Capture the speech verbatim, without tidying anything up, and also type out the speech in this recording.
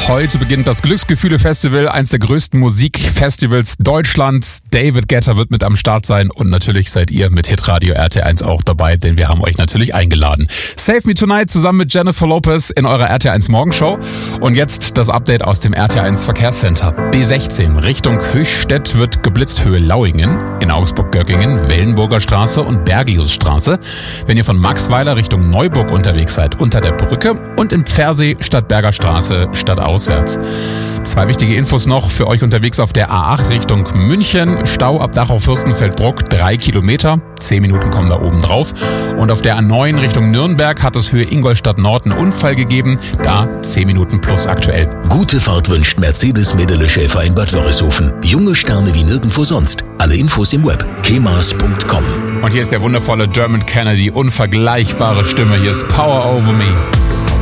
Heute beginnt das Glücksgefühle-Festival, eins der größten Musikfestivals Deutschlands. David Guetta wird mit am Start sein und natürlich seid ihr mit Hitradio R T eins auch dabei, denn wir haben euch natürlich eingeladen. Save Me Tonight zusammen mit Jennifer Lopez in eurer R T eins Morgenshow. Und jetzt das Update aus dem R T eins Verkehrscenter. B sechzehn Richtung Höchstädt wird geblitzt Höhe Lauingen, in Augsburg-Göckingen, Wellenburger Straße und Bergiusstraße. Wenn ihr von Maxweiler Richtung Neuburg unterwegs seid, unter der Brücke und in Pfersee Stadtberger Straße stadtauswärts. Zwei wichtige Infos noch für euch unterwegs auf der A acht Richtung München. Stau ab Dachau Fürstenfeldbruck, drei Kilometer. Zehn Minuten kommen da oben drauf. Und auf der A neun Richtung Nürnberg hat es Höhe Ingolstadt Nord einen Unfall gegeben. Da zehn Minuten plus aktuell. Gute Fahrt wünscht Mercedes Medele Schäfer in Bad Wörishofen. Junge Sterne wie nirgendwo sonst. Alle Infos im Web. kemas punkt com. Und hier ist der wundervolle Dermot Kennedy. Unvergleichbare Stimme. Hier ist Power Over Me.